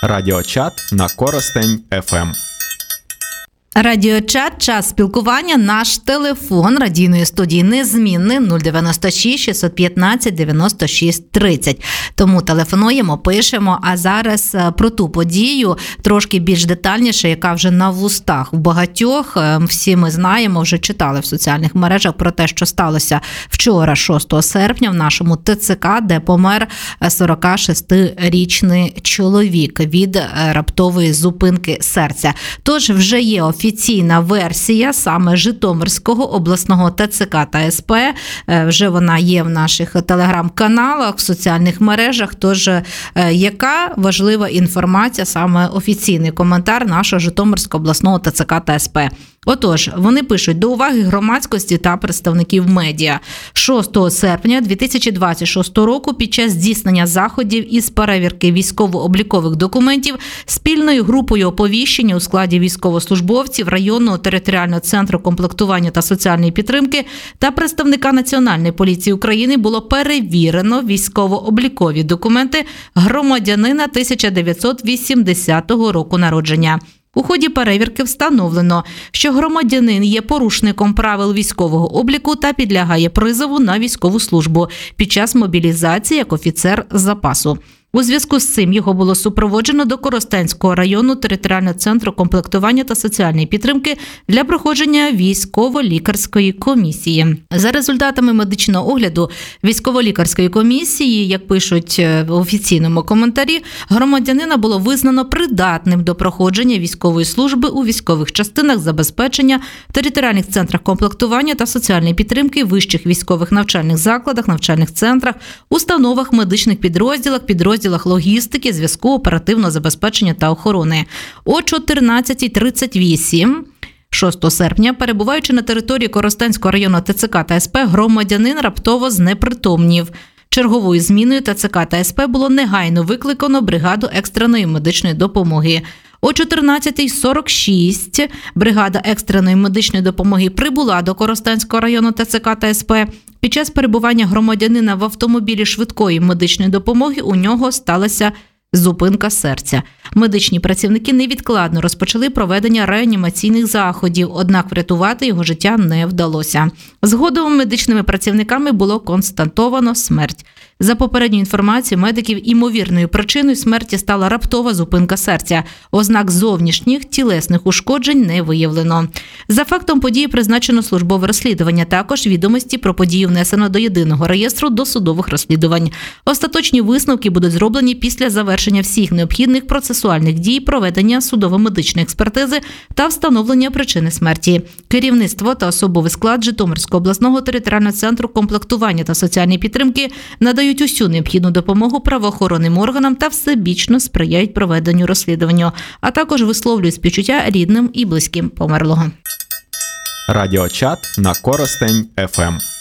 Радіочат на Коростень ФМ. Радіочат, час спілкування, наш телефон радійної студії незмінний 096 615 96 30. Тому телефонуємо, пишемо, а зараз про ту подію трошки більш детальніше, яка вже на вустах у багатьох. Всі ми знаємо, вже читали в соціальних мережах про те, що сталося вчора, 6 серпня, в нашому ТЦК, де помер 46-річний чоловік від раптової зупинки серця. Тож вже є офіційна версія саме Житомирського обласного ТЦК та СП. Вже вона є в наших телеграм-каналах, в соціальних мережах. Тож, яка важлива інформація, саме офіційний коментар нашого Житомирського обласного ТЦК та СП. Отож, вони пишуть: до уваги громадськості та представників медіа. 6 серпня 2026 року під час здійснення заходів із перевірки військово-облікових документів спільною групою оповіщення у складі військовослужбовців районного територіального центру комплектування та соціальної підтримки та представника Національної поліції України було перевірено військово-облікові документи громадянина 1980 року народження. У ході перевірки встановлено, що громадянин є порушником правил військового обліку та підлягає призову на військову службу під час мобілізації як офіцер запасу. У зв'язку з цим його було супроводжено до Коростенського району територіального центру комплектування та соціальної підтримки для проходження військово-лікарської комісії. За результатами медичного огляду військово-лікарської комісії, як пишуть в офіційному коментарі, громадянина було визнано придатним до проходження військової служби у військових частинах забезпечення, територіальних центрах комплектування та соціальної підтримки, вищих військових навчальних закладах, навчальних центрах, установах, медичних підрозділах логістики, зв'язку, оперативного забезпечення та охорони. О 14:38 6 серпня, перебуваючи на території Коростенського району ТЦК та СП, громадянин раптово знепритомнів. Черговою зміною ТЦК та СП було негайно викликано бригаду екстреної медичної допомоги. О 14:46 бригада екстреної медичної допомоги прибула до Коростенського району ТЦК та СП. Під час перебування громадянина в автомобілі швидкої медичної допомоги у нього сталася зупинка серця. Медичні працівники невідкладно розпочали проведення реанімаційних заходів, однак врятувати його життя не вдалося. Згодом медичними працівниками було констатовано смерть. За попередньою інформацією медиків, імовірною причиною смерті стала раптова зупинка серця. Ознак зовнішніх тілесних ушкоджень не виявлено. За фактом події призначено службове розслідування. Також відомості про подію внесено до єдиного реєстру досудових розслідувань. Остаточні висновки будуть зроблені після завершення всіх необхідних процесуальних дій, проведення судово-медичної експертизи та встановлення причини смерті. Керівництво та особовий склад Житомирського обласного територіального центру комплектування та соціальної підтримки надають усю необхідну допомогу правоохоронним органам та всебічно сприяють проведенню розслідування, а також висловлюють співчуття рідним і близьким померлого. Радіочат на Коростень ФМ.